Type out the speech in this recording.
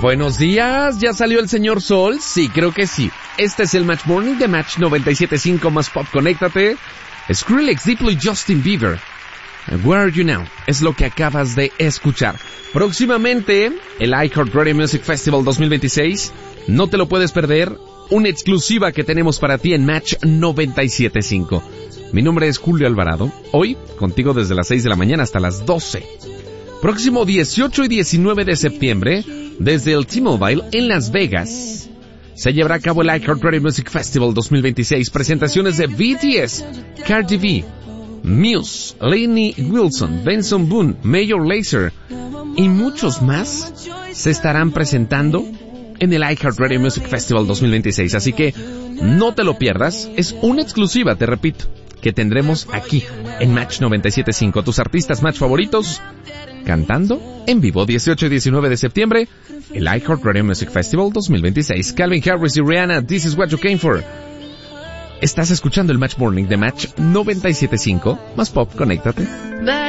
Buenos días, ¿ya salió el señor Sol? Sí, creo que sí. Este es el Match Morning de Match 97.5 más Pop. Conéctate. Skrillex, Diplo y Justin Bieber. Where Are You Now? Es lo que acabas de escuchar. Próximamente, el iHeartRadio Music Festival 2026. No te lo puedes perder. Una exclusiva que tenemos para ti en Match 97.5. Mi nombre es Julio Alvarado. Hoy, contigo desde las 6 de la mañana hasta las 12. Próximo 18 y 19 de septiembre, desde el T-Mobile en Las Vegas, se llevará a cabo el iHeartRadio Music Festival 2026. Presentaciones de BTS, Cardi B, Muse, Lainey Wilson, Benson Boone, Major Lazer y muchos más se estarán presentando en el iHeartRadio Music Festival 2026. Así que no te lo pierdas. Es una exclusiva, te repito, que tendremos aquí en Match 97.5. Tus artistas Match favoritos cantando en vivo. 18 y 19 de septiembre, el iHeartRadio Music Festival 2026. Calvin Harris y Rihanna, This Is What You Came For. Estás escuchando el Match Morning de Match 97.5 más Pop. Conéctate.